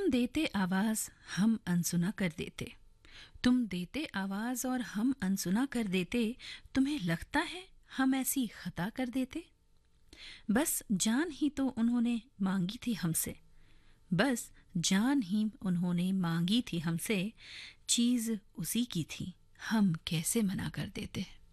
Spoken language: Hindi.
तुम देते आवाज हम अनसुना कर देते। तुम देते आवाज और हम अनसुना कर देते। तुम्हें लगता है हम ऐसी खता कर देते। बस जान ही तो उन्होंने मांगी थी हमसे। बस जान ही उन्होंने मांगी थी हमसे। चीज उसी की थी, हम कैसे मना कर देते।